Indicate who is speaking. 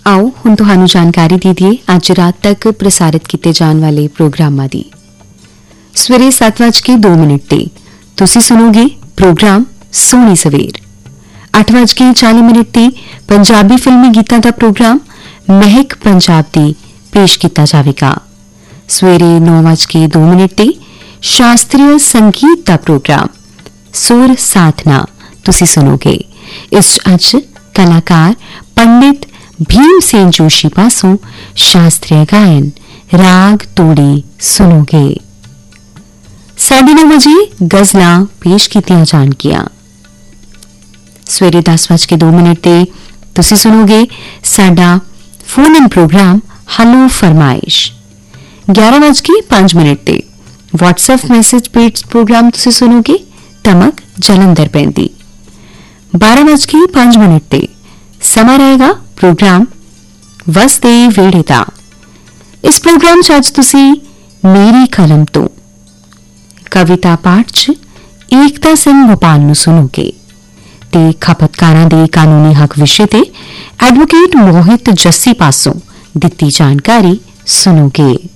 Speaker 1: आओ हुण तुहानू जानकारी दे दीए अज रात तक प्रसारित किए जाने वाले प्रोग्रामां दी। सवेरे 7:02 ते तुसी सुनोगे प्रोग्राम सोहनी सवेर। 8:40 ते पंजाबी फिल्मी गीतां दा प्रोग्राम महक पंजाब दी पेश किया जाएगा। सवेरे 9:02 ते शास्त्रीय संगीत दा प्रोग्राम सुर साधना तुसी सुनोगे। इस अज कलाकार पंडित भीम सेन जोशी पासों शास्त्रीय गायन राग तोड़ी सुनोगे। 9:30 गजलां पेश कीतियां जाणगियां। सवेरे 10:02 ते तुसी सुनोगे साडा फोन इन प्रोग्राम हलो फरमाइश। 11:05 ते व्हाट्सएप मैसेज पेज प्रोग्राम तुसी सुनोगे टमक जलंधर पैंदी। 12:05 ते समा रहेगा प्रोग्राम वसदे वेड़े दा। इस प्रोग्राम च अज तुसी मेरी कलम तो कविता पाठ च एकता सिंह भोपाल नू सुनोगे ते खपतकारां दे कानूनी हक विषय ते एडवोकेट मोहित जस्सी पासों दित्ती जानकारी सुनोगे।